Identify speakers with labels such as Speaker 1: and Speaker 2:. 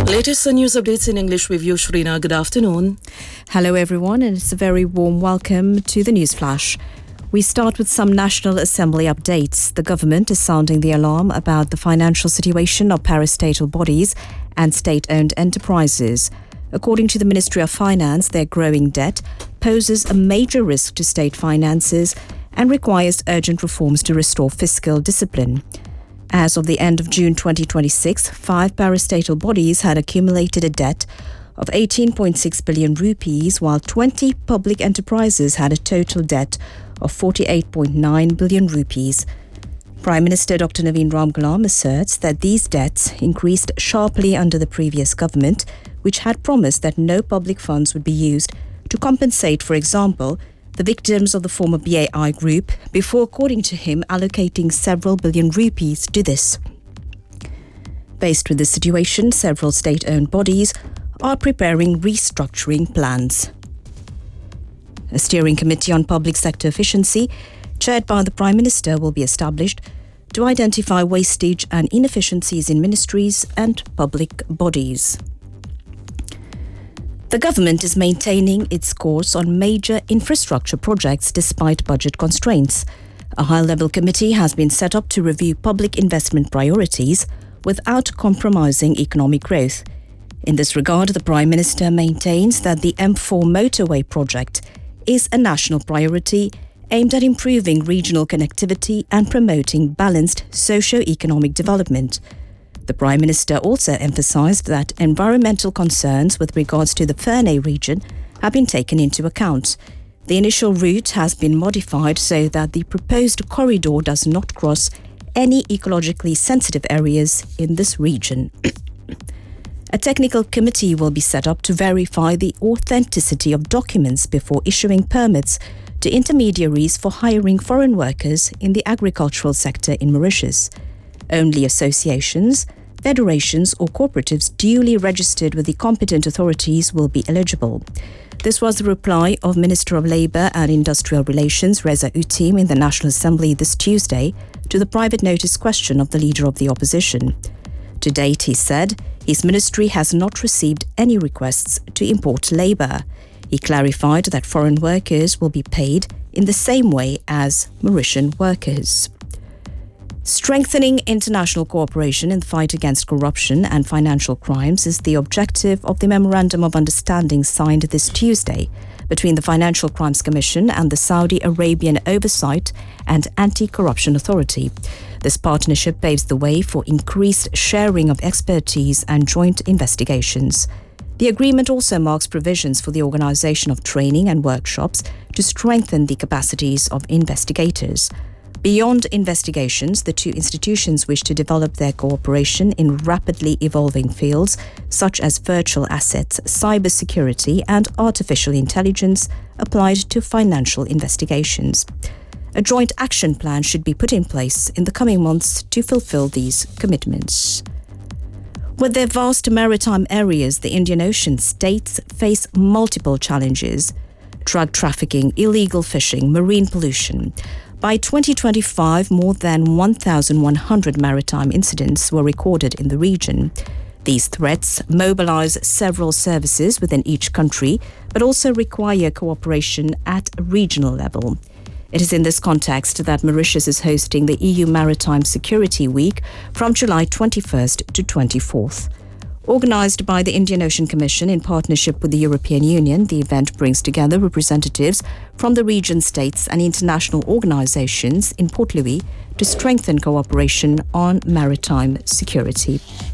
Speaker 1: Latest news updates in English with you, Shrina. Good afternoon.
Speaker 2: Hello everyone, and it's a very warm welcome to the News Flash. We start with some National Assembly updates. The government is sounding the alarm about the financial situation of parastatal bodies and state-owned enterprises. According to the Ministry of Finance, their growing debt poses a major risk to state finances and requires urgent reforms to restore fiscal discipline. As of the end of June 2026, 5 parastatal bodies had accumulated a debt of 18.6 billion rupees, while 20 public enterprises had a total debt of 48.9 billion rupees. Prime Minister Dr. Naveen Ramgoolam asserts that these debts increased sharply under the previous government, which had promised that no public funds would be used to compensate, for example, the victims of the former BAI group, before, according to him, allocating several billion rupees to this. Faced with this situation, several state-owned bodies are preparing restructuring plans. A steering committee on public sector efficiency, chaired by the Prime Minister, will be established to identify wastage and inefficiencies in ministries and public bodies. The government is maintaining its course on major infrastructure projects despite budget constraints. A high-level committee has been set up to review public investment priorities without compromising economic growth. In this regard, the Prime Minister maintains that the M4 motorway project is a national priority aimed at improving regional connectivity and promoting balanced socio-economic development. The Prime Minister also emphasised that environmental concerns with regards to the Ferney region have been taken into account. The initial route has been modified so that the proposed corridor does not cross any ecologically sensitive areas in this region. A technical committee will be set up to verify the authenticity of documents before issuing permits to intermediaries for hiring foreign workers in the agricultural sector in Mauritius. Only associations, federations or cooperatives duly registered with the competent authorities will be eligible. This was the reply of Minister of Labour and Industrial Relations Reza Utim in the National Assembly this Tuesday to the private notice question of the Leader of the Opposition. To date, he said, his ministry has not received any requests to import labour. He clarified that foreign workers will be paid in the same way as Mauritian workers. Strengthening international cooperation in the fight against corruption and financial crimes is the objective of the Memorandum of Understanding signed this Tuesday between the Financial Crimes Commission and the Saudi Arabian Oversight and Anti-Corruption Authority. This partnership paves the way for increased sharing of expertise and joint investigations. The agreement also marks provisions for the organisation of training and workshops to strengthen the capacities of investigators. Beyond investigations, the two institutions wish to develop their cooperation in rapidly evolving fields such as virtual assets, cybersecurity and artificial intelligence applied to financial investigations. A joint action plan should be put in place in the coming months to fulfill these commitments. With their vast maritime areas, the Indian Ocean states face multiple challenges: drug trafficking, illegal fishing, marine pollution. By 2025, more than 1,100 maritime incidents were recorded in the region. These threats mobilize several services within each country, but also require cooperation at a regional level. It is in this context that Mauritius is hosting the EU Maritime Security Week from July 21st to 24th. Organised by the Indian Ocean Commission in partnership with the European Union, the event brings together representatives from the region states and international organisations in Port Louis to strengthen cooperation on maritime security.